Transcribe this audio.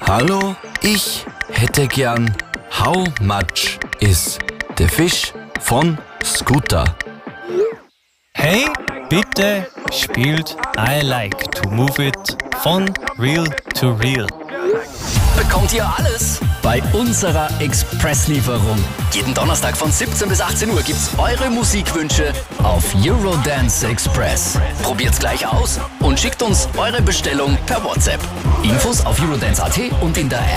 Hallo, ich hätte gern How much is the fish von Scooter? Hey, bitte spielt I Like to Move It von Real to Real. Bekommt ihr alles bei unserer Expresslieferung. Jeden Donnerstag von 17 bis 18 Uhr gibt's eure Musikwünsche auf Eurodance Express. Probiert's gleich aus und schickt uns eure Bestellung per WhatsApp. Infos auf eurodance.at und in der App.